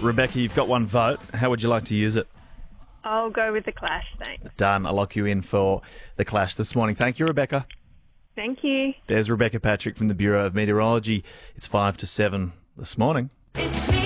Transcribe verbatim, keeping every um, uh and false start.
Rebecca, you've got one vote. How would you like to use it? I'll go with the Clash, thanks. Done. I'll lock you in for the Clash this morning. Thank you, Rebecca. Thank you. There's Rebecca Patrick from the Bureau of Meteorology. It's five to seven this morning. It's me.